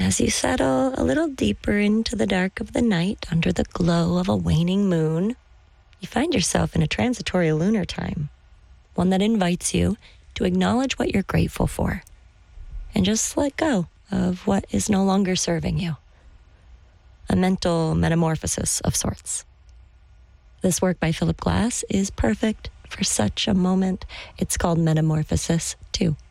as you settle a little deeper into the dark of the night under the glow of a waning moon, you find yourself in a transitory lunar time, one that invites you to acknowledge what you're grateful for and just let go of what is no longer serving you. A mental metamorphosis of sorts. This work by Philip Glass is perfect for such a moment. It's called Metamorphosis 2.